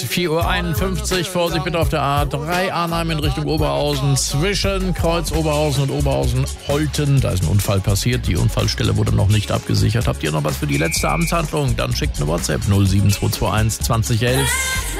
4:51 Uhr, Vorsicht bitte auf der A3 Arnheim in Richtung Oberhausen, zwischen Kreuz Oberhausen und Oberhausen-Holten. Da ist ein Unfall passiert, die Unfallstelle wurde noch nicht abgesichert. Habt ihr noch was für die letzte Amtshandlung? Dann schickt eine WhatsApp 07221 2011.